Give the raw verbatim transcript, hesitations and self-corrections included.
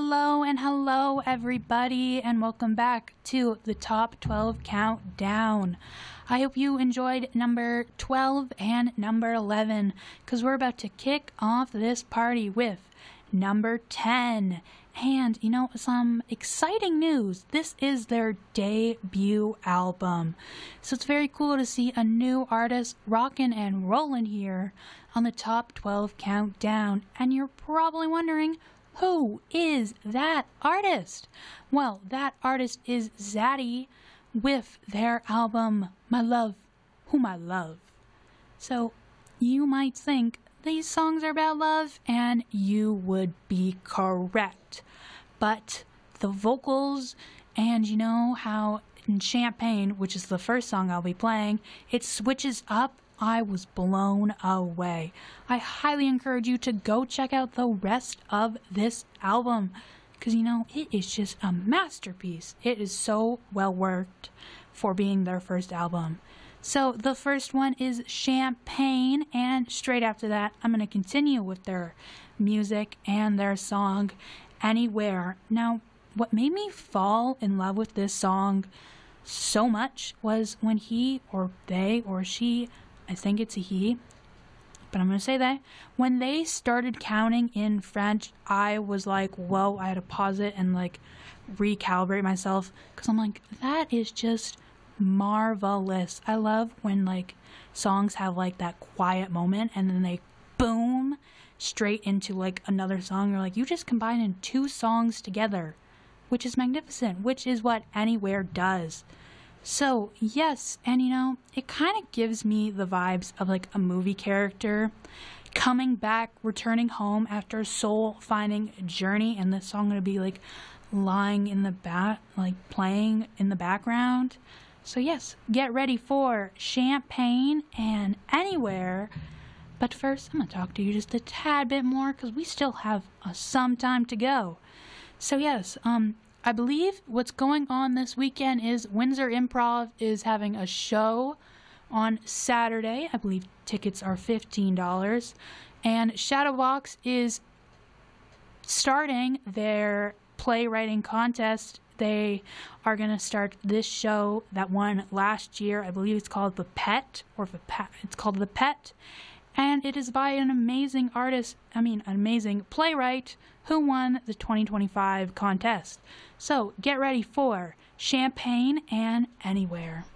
hello and hello everybody, and welcome back to the Top twelve Countdown. I hope you enjoyed number twelve and number eleven, because we're about to kick off this party with number ten. And, you know, some exciting news. This is their debut album. So it's very cool to see a new artist rockin' and rollin' here on the Top twelve Countdown. And you're probably wondering, who is that artist? Well, that artist is Zaddy with their album, My Love, Whom I Love. So you might think these songs are about love, and you would be correct. But the vocals, and you know how in Champagne, which is the first song I'll be playing, it switches up. I was blown away. I highly encourage you to go check out the rest of this album, because you know, it is just a masterpiece. It is so well worked for being their first album. So the first one is Champagne, and straight after that I'm going to continue with their music and their song Anywhere. Now, what made me fall in love with this song so much was when he or they or she, I think it's a he, but I'm going to say they, when they started counting in French, I was like, whoa, I had to pause it and like recalibrate myself, because I'm like, that is just marvelous. I love when like songs have like that quiet moment and then they boom straight into like another song. You're like, you just combined in two songs together, which is magnificent, which is what Anywhere does. So yes, and you know, it kind of gives me the vibes of like a movie character coming back, returning home after a soul finding journey, and this song gonna be like lying in the back, like playing in the background. So yes, get ready for Champagne and Anywhere. But first, I'm going to talk to you just a tad bit more, because we still have uh, some time to go. So yes, um, I believe what's going on this weekend is Windsor Improv is having a show on Saturday. I believe tickets are fifteen dollars. And Shadowbox is starting their playwriting contest. They are going to start this show that won last year. I believe it's called The Pet, or the Pet. It's called The Pet. And it is by an amazing artist, I mean, an amazing playwright who won the twenty twenty-five contest. So get ready for Champagne and Anywhere.